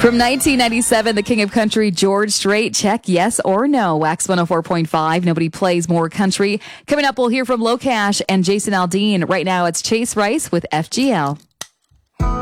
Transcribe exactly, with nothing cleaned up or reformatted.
From nineteen ninety-seven, the king of country, George Strait. Check yes or no. Wax one oh four point five. Nobody plays more country. Coming up, we'll hear from Locash and Jason Aldean. Right now, it's Chase Rice with F G L.